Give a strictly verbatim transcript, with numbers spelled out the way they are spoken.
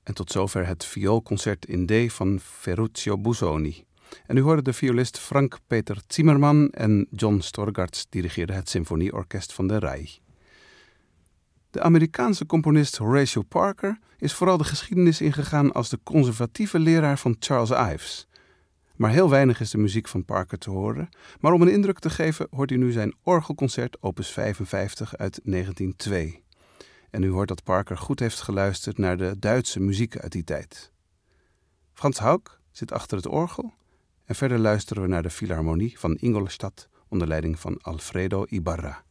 En tot zover het vioolconcert in D van Ferruccio Busoni. En u hoorde de violist Frank Peter Zimmermann en John Storgarts dirigeerden het symfonieorkest van de R A I. De Amerikaanse componist Horatio Parker is vooral de geschiedenis ingegaan als de conservatieve leraar van Charles Ives. Maar heel weinig is de muziek van Parker te horen. Maar om een indruk te geven hoort u nu zijn orgelconcert opus vijfenvijftig uit negentien nul twee. En u hoort dat Parker goed heeft geluisterd naar de Duitse muziek uit die tijd. Frans Hauck zit achter het orgel en verder luisteren we naar de Philharmonie van Ingolstadt onder leiding van Alfredo Ibarra.